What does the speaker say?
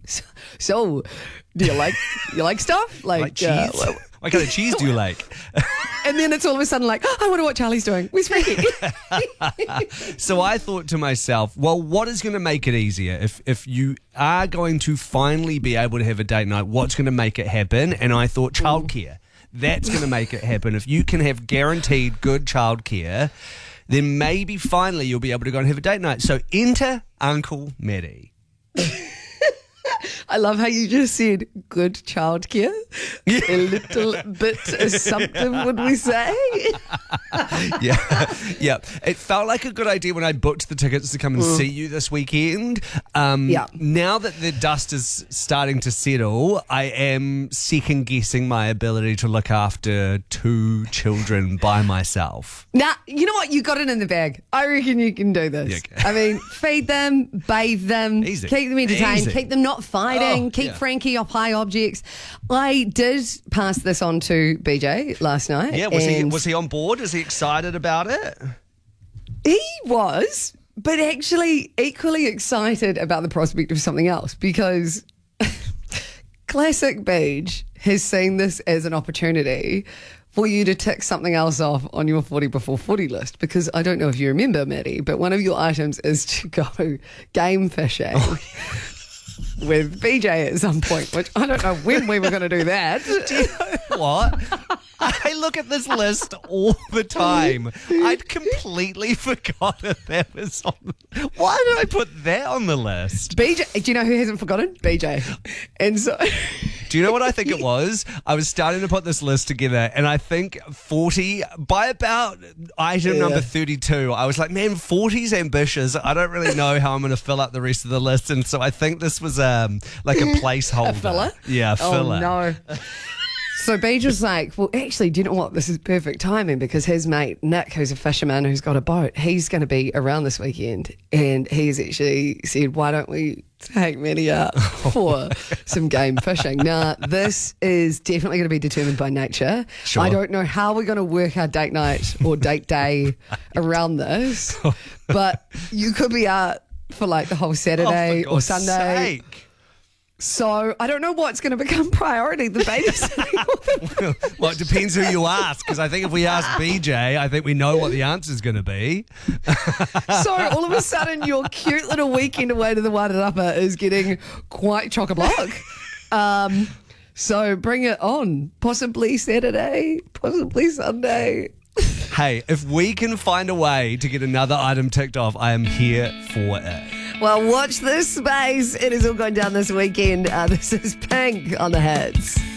So, do you like stuff? Like cheese? What kind of cheese do you like? And then it's all of a sudden like, I wonder what Charlie's doing. Where's Frankie? So I thought to myself, well, what is going to make it easier? If you are going to finally be able to have a date night, what's going to make it happen? And I thought childcare. That's going to make it happen. If you can have guaranteed good childcare, then maybe finally you'll be able to go and have a date night. So enter Uncle Matty. I love how you just said good childcare. A little bit assumptive, would we say? Yeah. It felt like a good idea when I booked the tickets to come and see you this weekend. Now that the dust is starting to settle, I am second guessing my ability to look after 2 children by myself. Nah, you know what? You got it in the bag. I reckon you can do this. Yeah, okay. I mean, feed them, bathe them, Easy. keep them entertained, Easy. keep them not fighting, keep Frankie off high objects. I did pass this on to BJ last night. Yeah, was he on board? Is he excited about it? He was, but actually equally excited about the prospect of something else because Classic Beach has seen this as an opportunity for you to tick something else off on your 40 before 40 list, because I don't know if you remember, Maddie, but one of your items is to go game fishing with BJ at some point, which I don't know when we were going to do that. Do you know what? I look at this list all the time. I'd completely forgotten that was on. Why did I put that on the list? BJ, do you know who hasn't forgotten? BJ. And so... Do you know what I think it was? I was starting to put this list together, and I think 40, by about item number 32, I was like, man, 40's ambitious. I don't really know how I'm going to fill up the rest of the list. And so I think this was like a placeholder. A filler? Yeah, a filler. Oh, no. So Beej was like, well, actually, do you know what? This is perfect timing because his mate, Nick, who's a fisherman who's got a boat, he's going to be around this weekend. And he's actually said, why don't we take Maddie out for some game fishing? Now, this is definitely going to be determined by nature. Sure. I don't know how we're going to work our date night or date day around this, but you could be out for like the whole Saturday or Sunday. Sake. So I don't know what's going to become priority, the babysitting. Well, it depends who you ask, because I think if we ask BJ, I think we know what the answer's going to be. So all of a sudden, your cute little weekend away to the Wairarapa is getting quite chock-a-block. So bring it on. Possibly Saturday, possibly Sunday. Hey, if we can find a way to get another item ticked off, I am here for it. Well, watch this space. It is all going down this weekend. This is Pink on the Hits.